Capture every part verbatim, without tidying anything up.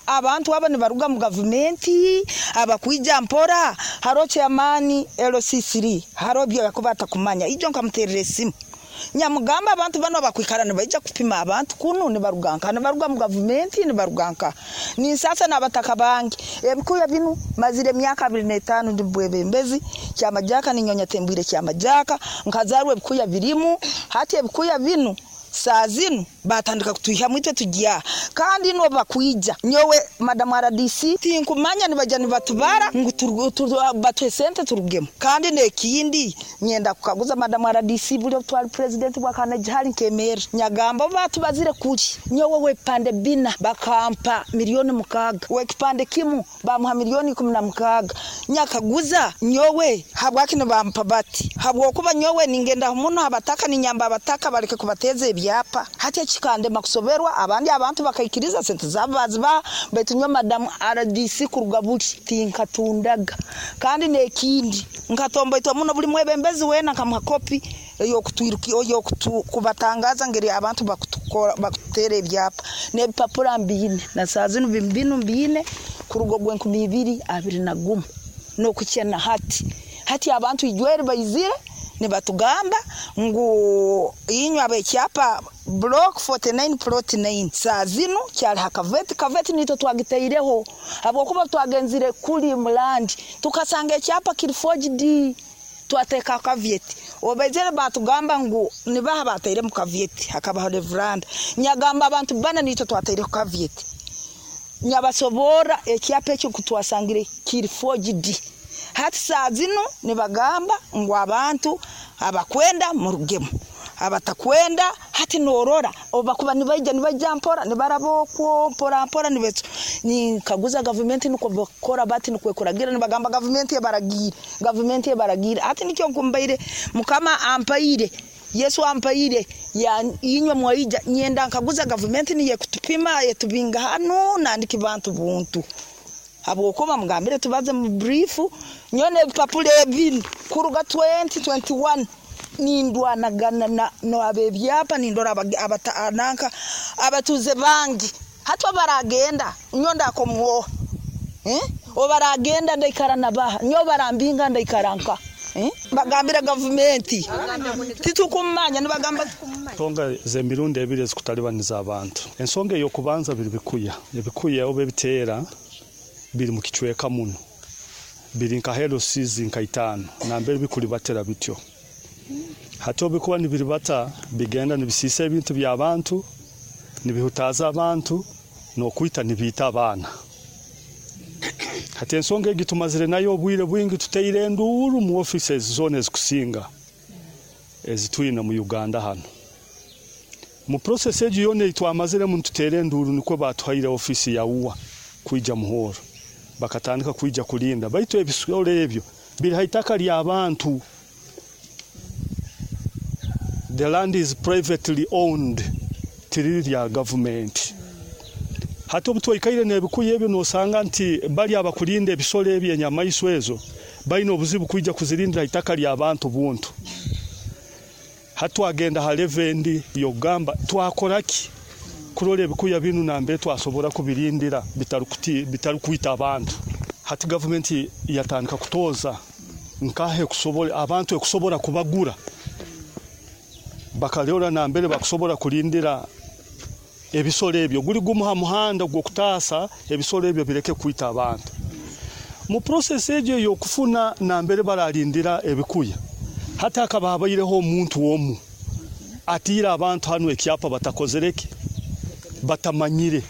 abantu aba nibaruga mu government abakwija mpora haro chairman L C three haro byo yakubata kumanya ijo nkamuterere simu nyamugamba abantu bano bakwikarana baija kupima abantu kuno ne baruganka ne baruga mu government ne baruganka ni sasa nabataka bangi ebikuya binu mazire myaka abiri na etaano ndibwebe mbezi cyamajaka ni nyonya tembwire cyamajaka nkazarwe ebikuya birimu hati ebikuya binu sazinu batandika kutuha mwite tujya kandi no bakwija nyowe madam R D C tinkumanya nibajani batubara ngutu batwesente turugemo kandi nekindi nyenda kukaguza madam R D C buli twali president bwakana jihali nkemera nyagamba batu bazire kuri nyowe we pande bina bakampa milioni mukaga we kipande kimu bamuha milioni kumi na mukaga nyakaguza nyowe habwakine bampa bati habwo kuba nyowe ningenda muno abataka ni nyamba abataka bareke kubateze byapa hati chikande makusoberwa abandi abantu bakayikiriza sente zabazi ba betunywa madam R D C kurugabuli tinkatundaga kandi nekindi nkatomba ito muno buli mwebembezi wena kamwa kopi yo kutwiruki yo kubatangaza ngeri abantu bakutukora bakutere ibyapa ne papura mbine na sazinu bimbinu mbine kurugo gwenku bibiri abiri na gumu no kucyana hati hati abantu ijwere bayizire ne batugamba ngo yinywa abecyapa block forty-nine plot nine sazinu cyari hakaveti kaveti nito twagiteireho abo kuba twagenzire kuri mulandi tukasanga icyapa kiri forged twateka kavyeti obezere batugamba ngo nibaha bateire mu kavyeti hakaba reverend nyagamba abantu bana nito twateire ku kavyeti nyabasobora icyapa cyo kutwasangire kiri forged hati sazinu nibagamba ngo abantu abakwenda mu rugemo abatakwenda hati norora obakuba nibaija nibaja mpora nibaraboko mpora mpora nibeto ni kaguza government nuko bakora bati nukwekuragira nibagamba government yabaragira government yabaragira hati nikyo nkumbaire mukama ampaire Yesu ampaire ya inywa mwaija nyenda nkaguza government niye kutupima yetubinga hano nandiki bantu buntu abo koma mugambire tubaze mu brief nyone papule bin kuruga twenty twenty-one nindwa nagana na no abebyapa nindora abatananka abatuze bangi hatwa baragenda nyonda ko mwo eh obaragenda ndaikarana baha nyo barambinga ndaikaranka eh bagambira government titukumanya nibagamba tukumanya tonga zemirundi ebire zikutalibaniza abantu ensonga yo kubanza biri bikuya ebikuya obe bitera biri mu kichweka muno biri nka hero season kaitano na mbere bikuri batera bityo hato bikuba nibiri bata bigenda nibisise ibintu by'abantu nibihutaza abantu no kwita nibita abana hati ensonga gitumazire nayo bwire bwingi tuteire nduru mu offices zone zikusinga ezitwina mu Uganda hano mu process ejo yone itwamazire mu tutere nduru niko batwahire office ya uwa kuija muhoro bakatandika kuija kulinda baitu ebisore ebyo biri haitaka lya abantu. The land is privately owned tiri ya government hato buto ikaire nebikuye ebyo no sanga nti bali abakulinde ebisore ebyo nyama iswezo baino obuzibu kuija kuzirindira itaka lya abantu buntu hato agenda halevendi yogamba twakoraki kurole bikuya binu nambe twasobora kubirindira bitarukuti bitarukwita abantu hati government yatandika kutoza nkahe kusobora abantu ekusobora kubagura bakaleora nambere bakusobora kulindira ebisole ebyo guri gumuha muhanda gwo kutasa ebisole ebyo bireke kwita abantu mu process ejo yo kufuna nambere baralindira ebikuya hata akababayireho omuntu womu atira abantu hanu ekyapa batakozereke batamanyire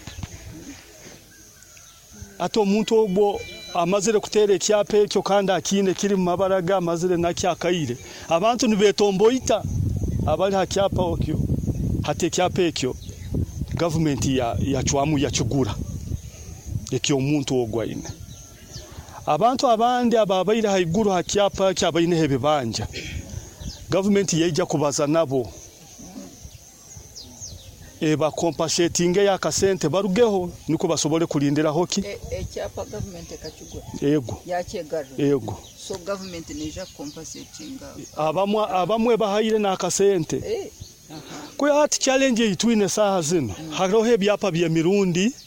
ato omuntu ogwo amazire kutere ekyapa ekyo kandi akine kiri mu mabaraga amazire nakyakaire abantu nibetomboita abali hakyapa okyo hati ekyapa ekyo government ya yachwamu yachugura ekyo omuntu ogwaine abantu abandi ababaire haiguru hakyapa kyabaine hebebanja government yeija kubaza nabo eba compensating ya kasente barugeho niko basobole kulindira hoki ekyapa government ekachugura ego yakyegaro ego so government neja compensating abamwe abamwe bahayire na kasente eh kwa hati challenge itwine saha zino mm. harohe byapa bya mirundi